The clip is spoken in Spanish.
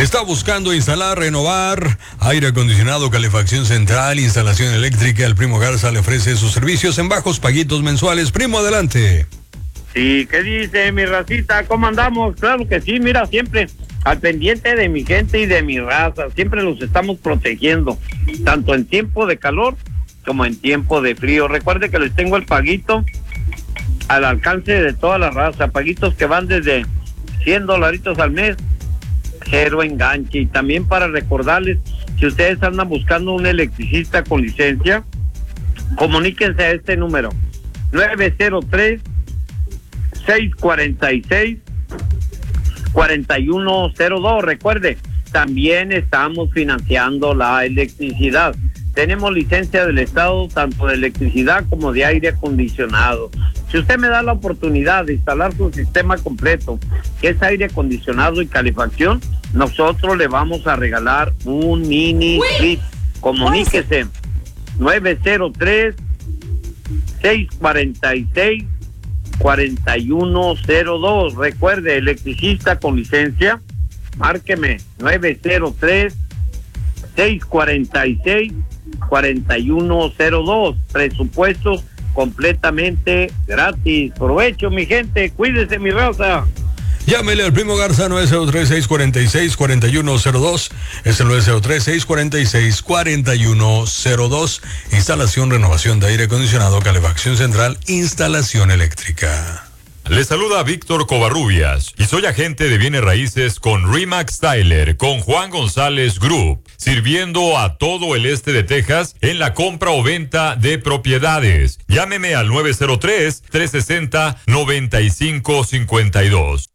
¿Está buscando instalar, renovar aire acondicionado, calefacción central, instalación eléctrica? El Primo Garza le ofrece sus servicios en bajos paguitos mensuales. Primo, adelante. Sí, ¿qué dice mi racita? ¿Cómo andamos? Claro que sí, mira, siempre al pendiente de mi gente y de mi raza. Siempre los estamos protegiendo, tanto en tiempo de calor como en tiempo de frío. Recuerde que les tengo el paguito al alcance de toda la raza. Paguitos que van desde $100 al mes, cero enganche. Y también para recordarles, si ustedes andan buscando un electricista con licencia, comuníquense a este número: 903-646-4102. Recuerde, también estamos financiando la electricidad. Tenemos licencia del Estado, tanto de electricidad como de aire acondicionado. Si usted me da la oportunidad de instalar su sistema completo, que es aire acondicionado y calefacción, nosotros le vamos a regalar un mini kit. Comuníquese: 903-646-4102. Recuerde, electricista con licencia, márqueme 903-646-4102. Presupuestos completamente gratis. Provecho, mi gente, cuídese, mi raza. Llámele al Primo Garza 903-646-4102. Es el 903-646-4102. Instalación, renovación de aire acondicionado, calefacción central, instalación eléctrica. Le saluda Víctor Covarrubias y soy agente de bienes raíces con Remax Tyler, con Juan González Group, sirviendo a todo el este de Texas en la compra o venta de propiedades. Llámeme al 903-360-9552.